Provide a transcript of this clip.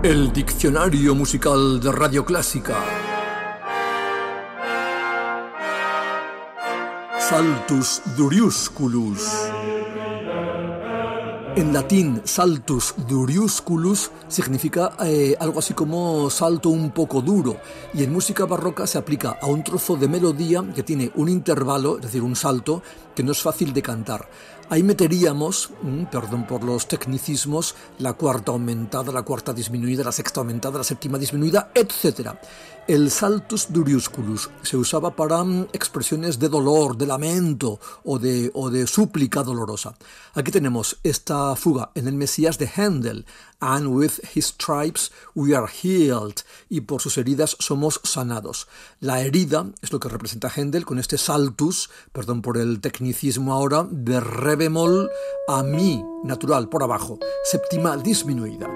El diccionario musical de Radio Clásica. Saltus Duriusculus. En latín, saltus duriusculus significa algo así como salto un poco duro, y en música barroca se aplica a un trozo de melodía que tiene un intervalo, es decir, un salto, que no es fácil de cantar. Ahí meteríamos, perdón por los tecnicismos, la cuarta aumentada, la cuarta disminuida, la sexta aumentada, la séptima disminuida, etc. El saltus duriusculus se usaba para expresiones de dolor, de lamento o de súplica dolorosa. Aquí tenemos esta fuga en el Mesías de Händel, and with his stripes we are healed, y por sus heridas somos sanados. La herida es lo que representa Händel con este saltus, perdón por el tecnicismo ahora, de re bemol a mi natural por abajo, séptima disminuida.